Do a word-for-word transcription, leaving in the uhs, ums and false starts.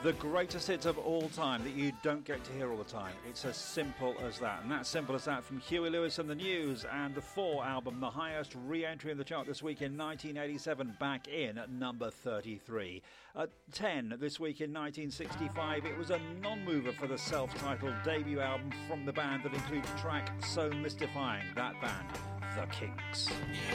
The greatest hits of all time that you don't get to hear all the time. It's as simple as that. And that's simple as that from Huey Lewis and the News and the Four album, the highest re-entry in the chart this week in nineteen eighty-seven, back in at number thirty-three. At ten this week in nineteen sixty-five, it was a non-mover for the self-titled debut album from the band that includes a track so mystifying, that band, The Kinks.